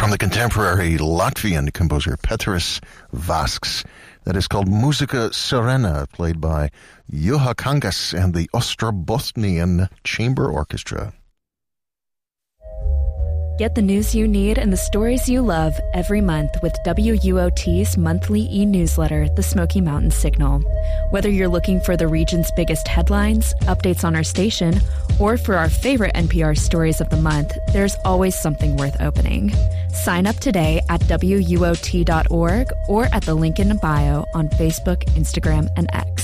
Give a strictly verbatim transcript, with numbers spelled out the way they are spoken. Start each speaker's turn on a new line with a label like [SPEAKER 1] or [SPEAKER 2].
[SPEAKER 1] from the contemporary Latvian composer Peteris Vasks. That is called Musica Serena, played by Juha Kangas and the Ostrobotnian Chamber Orchestra.
[SPEAKER 2] Get the news you need and the stories you love every month with W U O T's monthly e-newsletter, The Smoky Mountain Signal. Whether you're looking for the region's biggest headlines, updates on our station, or for our favorite N P R stories of the month, there's always something worth opening. Sign up today at W U O T dot org or at the link in the bio on Facebook, Instagram, and X.